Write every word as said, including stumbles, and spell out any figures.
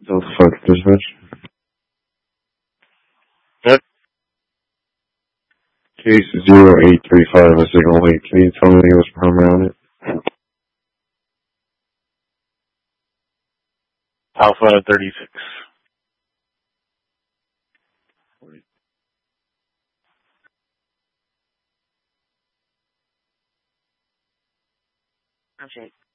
Delta Flight Dispatch. Yep. Case zero eight three five, a signal link. Can you tell me what's primary on it? Alpha thirty-six. Okay.